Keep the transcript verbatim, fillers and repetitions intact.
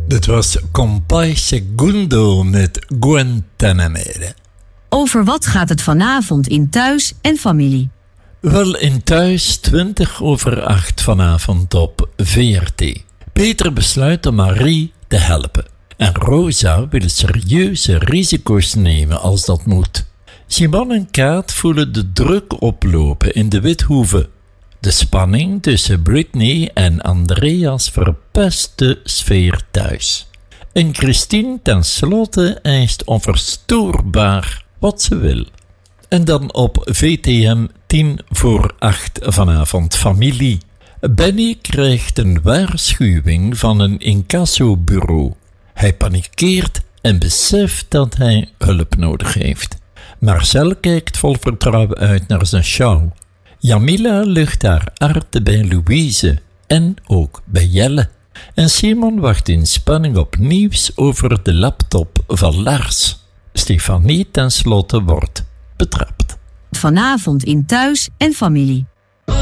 Dit was Compay Segundo met Guantanamera. Over wat gaat het vanavond in Thuis en Familie? Wel, in Thuis twintig over acht vanavond op V R T. Peter besluit om Marie te helpen. En Rosa wil serieuze risico's nemen als dat moet. Simon en Kaat voelen de druk oplopen in de Withoeve. De spanning tussen Britney en Andreas verpest de sfeer thuis. En Christine tenslotte eist onverstoorbaar wat ze wil. En dan op V T M tien voor acht vanavond Familie. Benny krijgt een waarschuwing van een incassobureau. Hij panikeert en beseft dat hij hulp nodig heeft. Marcel kijkt vol vertrouwen uit naar zijn show. Jamila lucht haar arte bij Louise en ook bij Jelle. En Simon wacht in spanning op nieuws over de laptop van Lars. Stefanie tenslotte wordt betrapt. Vanavond in Thuis en Familie.